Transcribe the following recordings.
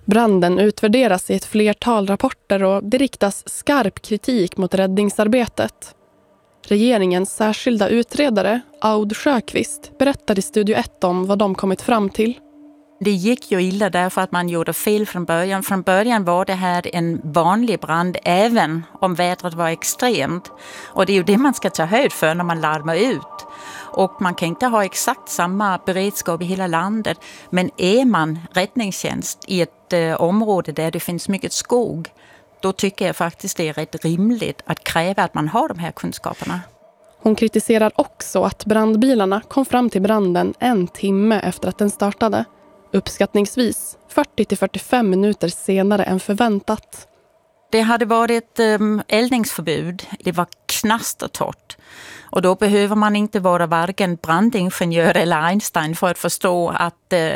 Branden utvärderas i ett flertal rapporter och det riktas skarp kritik mot räddningsarbetet. Regeringens särskilda utredare, Aud Sjöqvist, berättade i Studio 1 om vad de kommit fram till. Det gick ju illa därför att man gjorde fel från början. Från början var det här en vanlig brand även om vädret var extremt. Och det är ju det man ska ta höjd för när man larmar ut. Och man kan inte ha exakt samma beredskap i hela landet. Men är man räddningstjänst i ett område där det finns mycket skog, då tycker jag faktiskt det är rätt rimligt att kräva att man har de här kunskaperna. Hon kritiserar också att brandbilarna kom fram till branden 1 timme efter att den startade. Uppskattningsvis 40-45 minuter senare än förväntat. Det hade varit eldningsförbud. Det var knastertorrt. Och då behöver man inte vara varken brandingenjör eller Einstein för att förstå att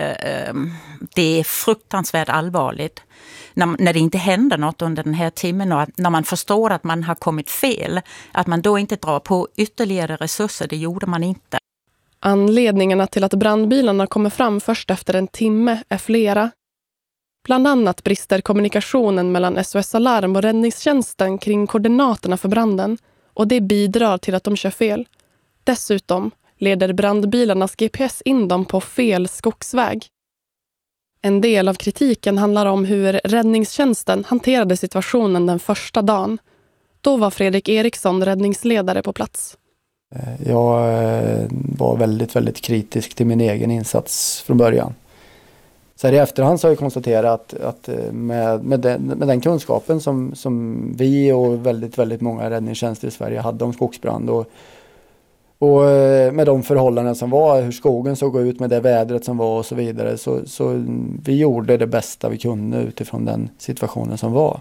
det är fruktansvärt allvarligt. När det inte händer något under den här timmen och när man förstår att man har kommit fel, att man då inte drar på ytterligare resurser, det gjorde man inte. Anledningarna till att brandbilarna kommer fram först efter 1 timme är flera. Bland annat brister kommunikationen mellan SOS Alarm och räddningstjänsten kring koordinaterna för branden och det bidrar till att de kör fel. Dessutom leder brandbilarnas GPS in dem på fel skogsväg. En del av kritiken handlar om hur räddningstjänsten hanterade situationen den första dagen. Då var Fredrik Eriksson räddningsledare på plats. Jag var väldigt, väldigt kritisk till min egen insats från början. Så här i efterhand så har jag konstaterat att med den kunskapen som vi och väldigt, väldigt många räddningstjänster i Sverige hade om skogsbrand och med de förhållanden som var, hur skogen såg ut med det vädret som var och så vidare, så vi gjorde det bästa vi kunde utifrån den situationen som var.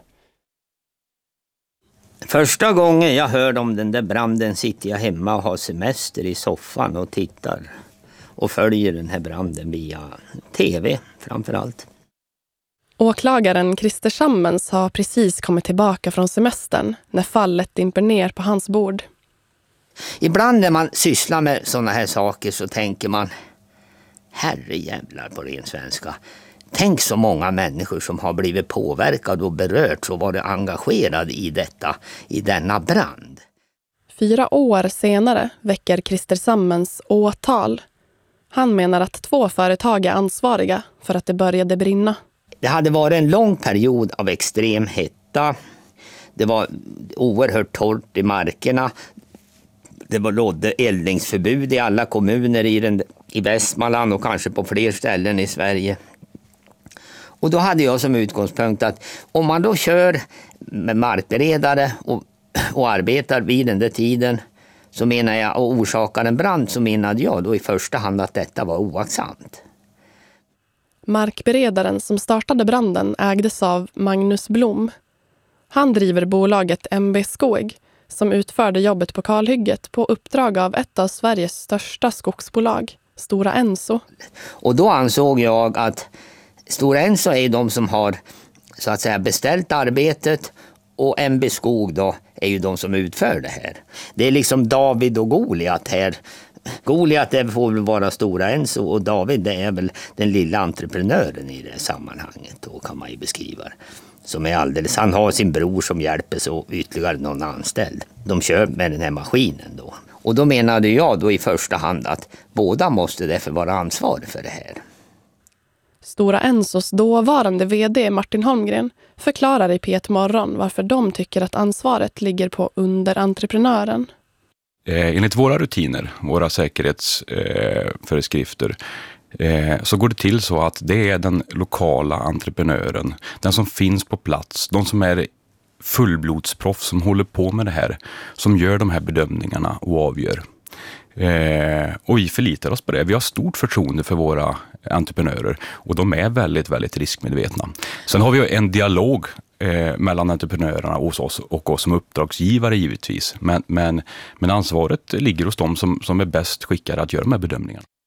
Första gången jag hörde om den där branden sitter jag hemma och har semester i soffan och tittar och följer den här branden via tv framförallt. Åklagaren Christer Sammens har precis kommit tillbaka från semestern när fallet dimper ner på hans bord. Ibland när man sysslar med sådana här saker så tänker man, herrejävlar på ren svenska. Tänk så många människor som har blivit påverkade och berört och varit engagerade i denna brand. 4 år senare väcker Christer Sammens åtal. Han menar att 2 företag är ansvariga för att det började brinna. Det hade varit en lång period av extrem hetta. Det var oerhört torrt i markerna. Det rådde eldningsförbud i alla kommuner i Västmanland och kanske på fler ställen i Sverige. Och då hade jag som utgångspunkt att om man då kör med markberedare och arbetar vid den där tiden, så menar jag, och orsakar en brand, så menade jag då i första hand att detta var oaktsamt. Markberedaren som startade branden ägdes av Magnus Blom. Han driver bolaget MB Skog som utförde jobbet på kalhygget på uppdrag av ett av Sveriges största skogsbolag, Stora Enso. Och då ansåg jag att Stora Enso är de som har så att säga beställt arbetet, och MB Skog då är ju de som utför det här. Det är liksom David och Goliat här. Goliat får väl vara Stora Enso och David det är väl den lilla entreprenören i det sammanhanget, då kan man ju beskriva det. Som är alldeles, han har sin bror som hjälper så ytterligare någon anställd. De kör med den här maskinen då. Och då menade jag då i första hand att båda måste därför vara ansvariga för det här. Stora Ensos dåvarande vd Martin Holmgren förklarar i P1 Morgon varför de tycker att ansvaret ligger på underentreprenören. Enligt våra rutiner, våra säkerhetsföreskrifter, så går det till så att det är den lokala entreprenören, den som finns på plats, de som är fullblodsproffs som håller på med det här, som gör de här bedömningarna och avgör. Och vi förlitar oss på det. Vi har stort förtroende för våra entreprenörer och de är väldigt, väldigt riskmedvetna. Sen har vi en dialog mellan entreprenörerna och oss som uppdragsgivare givetvis. Men ansvaret ligger hos dem som är bäst skickade att göra de här bedömningarna.